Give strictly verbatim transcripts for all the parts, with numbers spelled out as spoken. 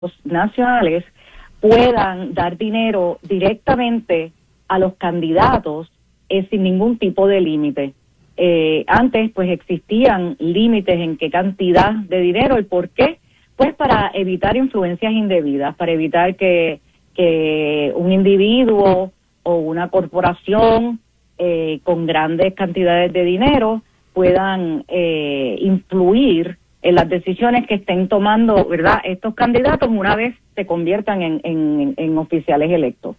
nacionales puedan dar dinero directamente a los candidatos eh, sin ningún tipo de límite. Eh, antes pues existían límites en qué cantidad de dinero y por qué, pues para evitar influencias indebidas, para evitar que, que un individuo o una corporación eh, con grandes cantidades de dinero puedan eh, influir en las decisiones que estén tomando, ¿verdad?, estos candidatos una vez se conviertan en, en, en oficiales electos.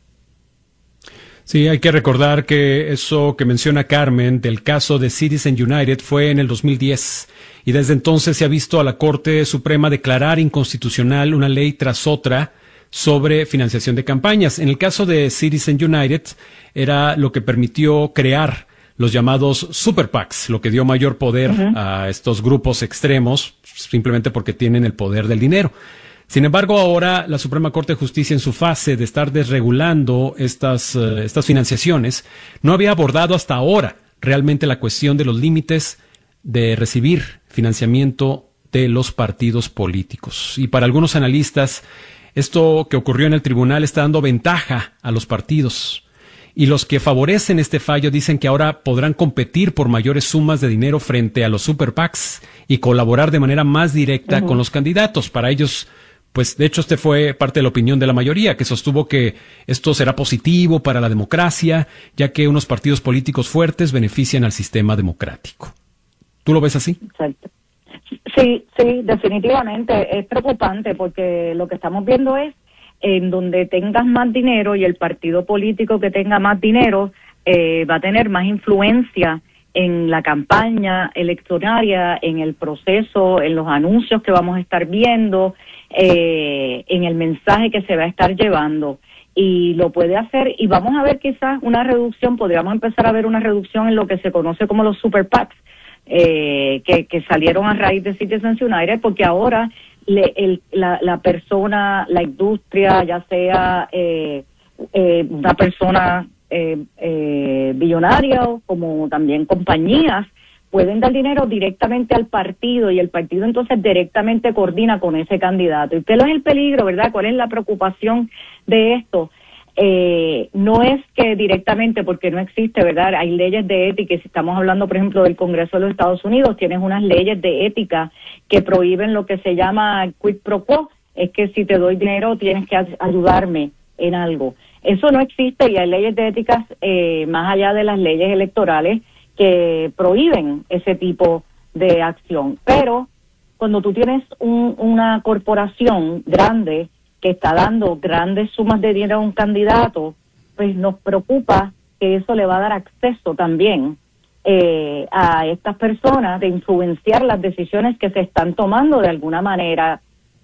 Sí, hay que recordar que eso que menciona Carmen del caso de Citizens United fue en el dos mil diez y desde entonces se ha visto a la Corte Suprema declarar inconstitucional una ley tras otra sobre financiación de campañas. En el caso de Citizens United era lo que permitió crear los llamados super PACs, lo que dio mayor poder uh-huh. a estos grupos extremos, simplemente porque tienen el poder del dinero. Sin embargo, ahora la Suprema Corte de Justicia, en su fase de estar desregulando estas, uh, estas financiaciones, no había abordado hasta ahora realmente la cuestión de los límites de recibir financiamiento de los partidos políticos. Y para algunos analistas, esto que ocurrió en el tribunal está dando ventaja a los partidos. Y los que favorecen este fallo dicen que ahora podrán competir por mayores sumas de dinero frente a los super PACs y colaborar de manera más directa uh-huh. con los candidatos. Para ellos, pues de hecho este fue parte de la opinión de la mayoría, que sostuvo que esto será positivo para la democracia, ya que unos partidos políticos fuertes benefician al sistema democrático. ¿Tú lo ves así? Exacto. Sí, sí, definitivamente es preocupante porque lo que estamos viendo es en donde tengas más dinero y el partido político que tenga más dinero eh, va a tener más influencia en la campaña electoraria, en el proceso, en los anuncios que vamos a estar viendo, eh, en el mensaje que se va a estar llevando. Y lo puede hacer, y vamos a ver quizás una reducción, podríamos empezar a ver una reducción en lo que se conoce como los super PACs, eh, que, que salieron a raíz de Citizens United, porque ahora Le, el, la, la persona, la industria, ya sea eh, eh, una persona eh, eh, billonaria o como también compañías, pueden dar dinero directamente al partido y el partido entonces directamente coordina con ese candidato. ¿Y qué es el peligro, verdad? ¿Cuál es la preocupación de esto? Eh, no es que directamente, porque no existe, ¿verdad? Hay leyes de ética, y si estamos hablando, por ejemplo, del Congreso de los Estados Unidos, tienes unas leyes de ética que prohíben lo que se llama quid pro quo, es que si te doy dinero tienes que ayudarme en algo. Eso no existe y hay leyes de ética eh, más allá de las leyes electorales que prohíben ese tipo de acción. Pero cuando tú tienes un, una corporación grande que está dando grandes sumas de dinero a un candidato, pues nos preocupa que eso le va a dar acceso también eh, a estas personas de influenciar las decisiones que se están tomando de alguna manera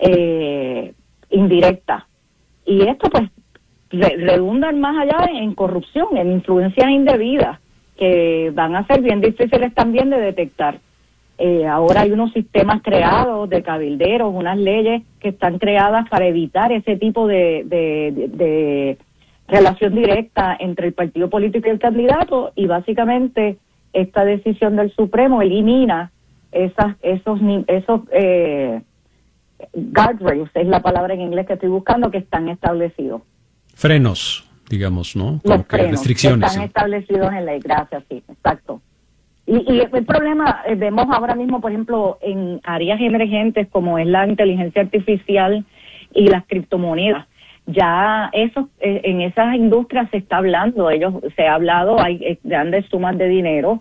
eh, indirecta. Y esto pues re- redunda más allá en corrupción, en influencias indebidas, que van a ser bien difíciles también de detectar. Eh, ahora hay unos sistemas creados de cabilderos, unas leyes que están creadas para evitar ese tipo de, de, de, de relación directa entre el partido político y el candidato, y básicamente esta decisión del Supremo elimina esas, esos, esos eh, guardrails, es la palabra en inglés que estoy buscando, que están establecidos. Frenos, digamos, ¿no? Los Como que frenos restricciones. están ¿sí? establecidos en ley, gracias, sí, exacto. Y, y el problema, eh, vemos ahora mismo, por ejemplo, en áreas emergentes como es la inteligencia artificial y las criptomonedas. Ya eso, eh, en esas industrias se está hablando, ellos se ha hablado, hay eh, grandes sumas de dinero,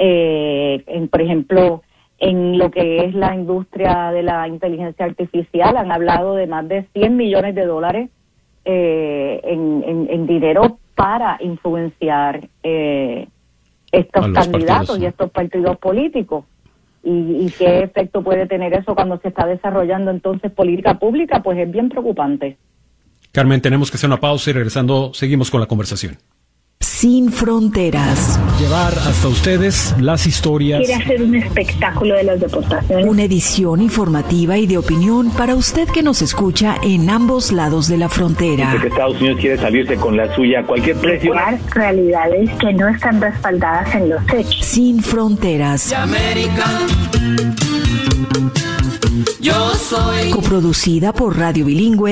eh, en, por ejemplo, en lo que es la industria de la inteligencia artificial, han hablado de más de cien millones de dólares eh, en, en, en dinero para influenciar eh estos candidatos partidos, ¿no? y estos partidos políticos. Y, y qué efecto puede tener eso cuando se está desarrollando entonces política pública, pues es bien preocupante. Carmen, tenemos que hacer una pausa y regresando seguimos con la conversación. Sin fronteras. Llevar hasta ustedes las historias. Quiere hacer un espectáculo de las deportaciones. Una edición informativa y de opinión para usted que nos escucha en ambos lados de la frontera. Porque Estados Unidos quiere salirse con la suya a cualquier precio. Realidades que no están respaldadas en los hechos. Sin fronteras. América, yo soy Coproducida por Radio Bilingüe